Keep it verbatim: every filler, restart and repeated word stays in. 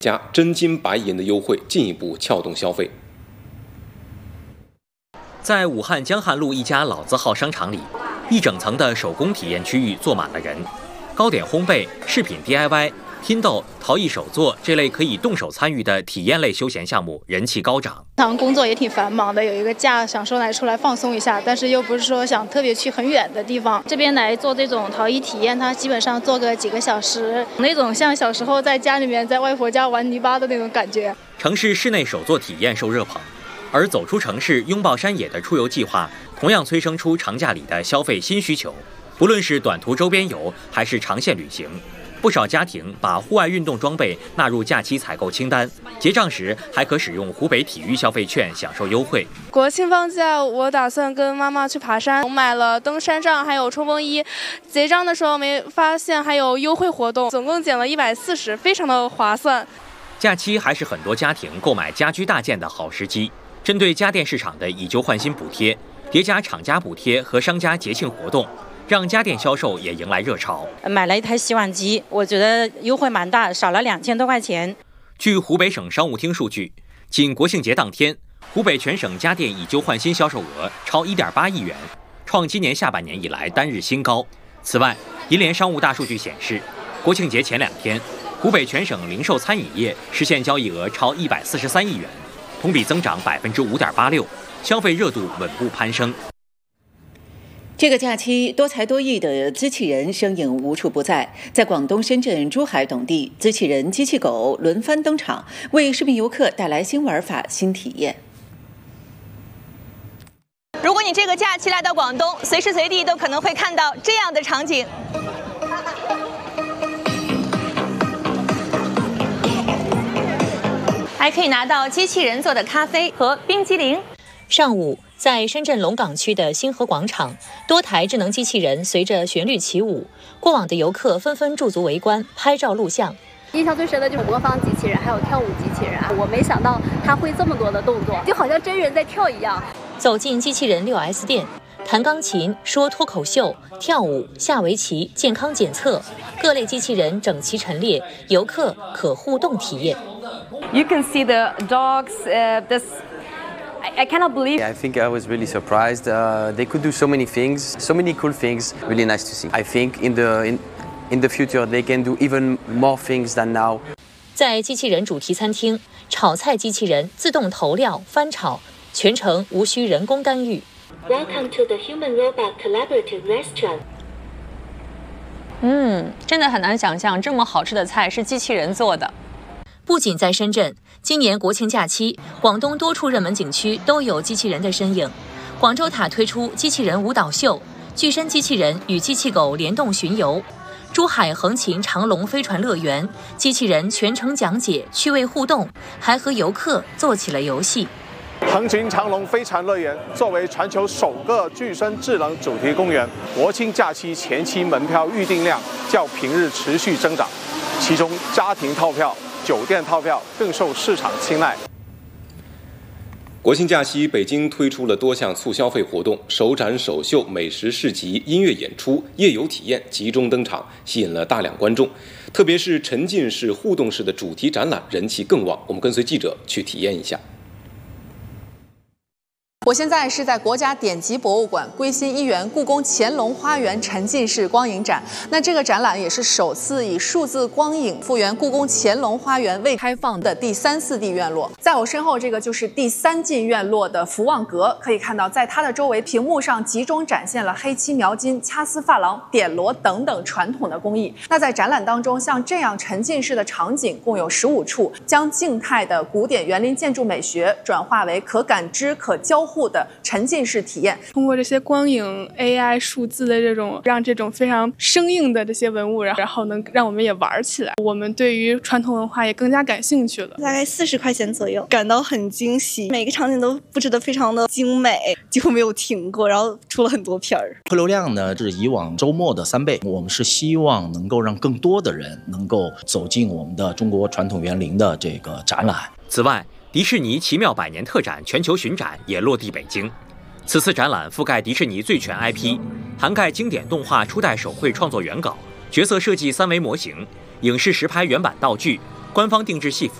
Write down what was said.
加真金白银的优惠，进一步撬动消费。 在武汉江汉路一家老字号商场里，一整层的手工体验区域坐满了人，糕点烘焙、饰品 D I Y、拼豆、陶艺手作这类可以动手参与的体验类休闲项目人气高涨。 平常工作也挺繁忙的，有一个假想说来出来放松一下，但是又不是说想特别去很远的地方。这边来做这种陶艺体验，它基本上做个几个小时，那种像小时候在家里面在外婆家玩泥巴的那种感觉。 城市室内手作体验受热捧，而走出城市拥抱山野的出游计划，同样催生出长假里的消费新需求。不论是短途周边游还是长线旅行，不少家庭把户外运动装备纳入假期采购清单，结账时还可使用湖北体育消费券享受优惠。 国庆放假，我打算跟妈妈去爬山，我买了登山杖还有冲锋衣。结账的时候没发现还有优惠活动，总共减了一百四十，非常的划算。 假期还是很多家庭购买家居大件的好时机。针对家电市场的以旧换新补贴，叠加厂家补贴和商家节庆活动，让家电销售也迎来热潮。 买了一台洗碗机，我觉得优惠蛮大，少了两千多块钱。 据湖北省商务厅数据，仅国庆节当天，湖北全省家电以旧换新销售额超 一点八亿元，创今年下半年以来单日新高。此外，银联商务大数据显示，国庆节前两天，湖北全省零售餐饮业实现交易额超一百四十三亿元，同比增长百分之五点八六，消费热度稳步攀升。 这个假期，多才多艺的机器人身影无处不在。在广东深圳、珠海等地，机器人、机器狗轮番登场，为市民游客带来新玩法、新体验。 如果你这个假期来到广东，随时随地都可能会看到这样的场景。还可以拿到机器人做的咖啡和冰激凌。 上午，在深圳龙岗区的星河广场，多台智能机器人随着旋律起舞，过往的游客纷纷驻足围观、拍照录像。 印象最深的就是模仿机器人，还有跳舞机器人。我没想到它会这么多的动作，就好像真人在跳一样。 走进机器人 六 S 店，弹钢琴、说脱口秀、跳舞、下围棋、健康检测，各类机器人整齐陈列，游客可互动体验。 You can see the dogs, uh, this I cannot believe. I think I was really surprised. Uh, they could do so many things, so many cool things. Really nice to see. I think in the in, in the future they can do even more things than now. 在机器人主题餐厅，炒菜机器人自动投料、翻炒，全程无需人工干预。 Welcome to the Human Robot Collaborative Restaurant. 嗯，真的很难想象这么好吃的菜是机器人做的。 不仅在深圳，今年国庆假期，广东多处热门景区都有机器人的身影。广州塔推出机器人舞蹈秀，巨身机器人与机器狗联动巡游。珠海横琴长龙飞船乐园，机器人全程讲解，趣味互动，还和游客做起了游戏。 横琴长龙飞船乐园作为全球首个具身智能主题公园，国庆假期前期门票预订量较平日持续增长，其中家庭套票、酒店套票更受市场青睐。 国庆假期，北京推出了多项促消费活动，首展、首秀、美食市集、音乐演出、夜游体验集中登场，吸引了大量观众。特别是沉浸式、互动式的主题展览人气更旺。我们跟随记者去体验一下。 我现在是在国家典籍博物馆归心一园故宫乾隆花园沉浸式光影展。那这个展览也是首次以数字光影复原故宫乾隆花园未开放的第三四 D 院落。在我身后，这个就是第三进院落的福望阁。可以看到，在它的周围屏幕上集中展现了黑漆描金、掐丝珐琅、点螺等等传统的工艺。那在展览当中，像这样沉浸式的场景共有十五处，将静态的古典园林建筑美学转化为可感知、可交互的沉浸式体验。 通过这些光影、A I、数字的这种，让这种非常生硬的这些文物，然后能让我们也玩起来。我们对于传统文化也更加感兴趣了。 大概四十块钱左右，感到很惊喜，每个场景都布置得非常的精美，几乎没有停过，然后出了很多片儿。 客流量呢是以往周末的三倍，我们是希望能够让更多的人能够走进我们的中国传统园林的这个展览。 此外，迪士尼奇妙百年特展全球巡展也落地北京。此次展览覆盖迪士尼最全 I P， 涵盖经典动画初代手绘创作原稿、角色设计三维模型、影视实拍原版道具、 官方定制戏服